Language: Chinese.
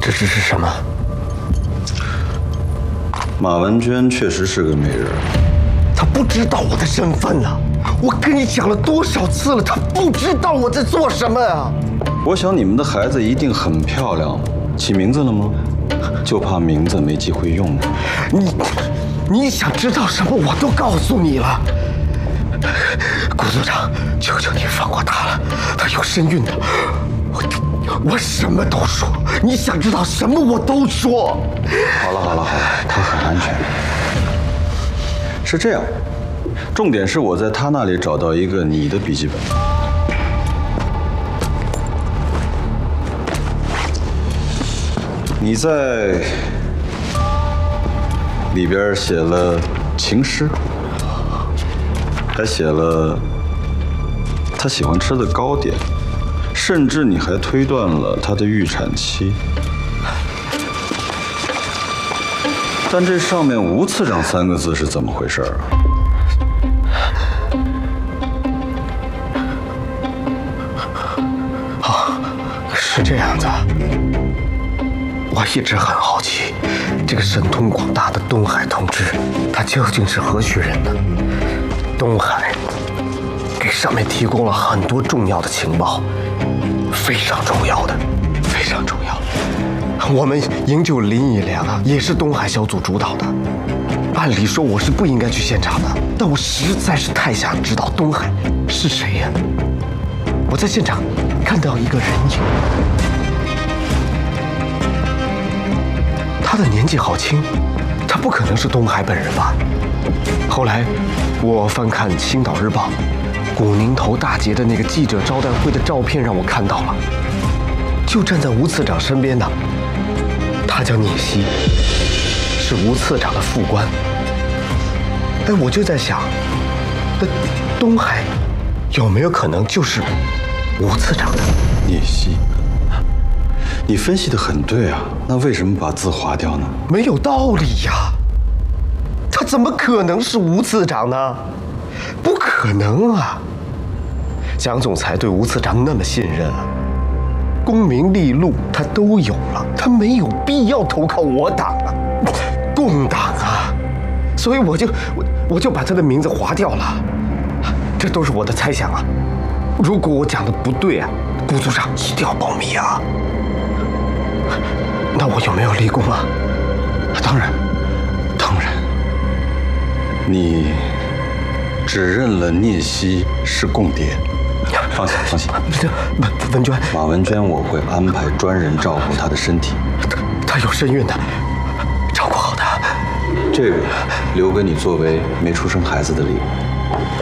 这只是什么？ 马文娟确实是个美人。 他不知道我的身份啊！我跟你讲了多少次了，他不知道我在做什么啊！ 我想你们的孩子一定很漂亮，起名字了吗？就怕名字没机会用。 你想知道什么，我都告诉你了。顾组长，求求你放过他了，他有身孕的。我什么都说，你想知道什么我都说。 好了，他很安全。是这样，重点是我在他那里找到一个你的笔记本。你在里边写了情诗，还写了他喜欢吃的糕点，甚至你还推断了他的预产期。但这上面吴次长3个字是怎么回事啊？ 是这样子。我一直很好奇，这个神通广大的东海同志，他究竟是何许人呢？东海给上面提供了很多重要的情报，非常重要的，非常重要。我们营救林以良啊，也是东海小组主导的。按理说我是不应该去现场的，但我实在是太想知道东海是谁呀。我在现场看到一个人影，他的年纪好轻，他不可能是东海本人吧？后来我翻看《青岛日报》，古宁头大捷的那个记者招待会的照片让我看到了，就站在吴次长身边的，他叫聂曦，是吴次长的副官。哎，我就在想，东海有没有可能就是吴次长的？ 聂曦，你分析得很对啊，那为什么把字划掉呢？ 没有道理呀，他怎么可能是吴次长呢？不可能啊！蒋总裁对吴次长那么信任啊，功名利禄他都有了，他没有必要投靠我党啊，共党啊，所以我就把他的名字划掉了。这都是我的猜想啊，如果我讲的不对啊，顾组长一定要保密啊。那我有没有立功啊？ 当然，你指认了聂曦是共谍。放心。 文娟， 马文娟，我会安排专人照顾她的身体。 她有身孕的，照顾好她。 这个留给你作为没出生孩子的礼物。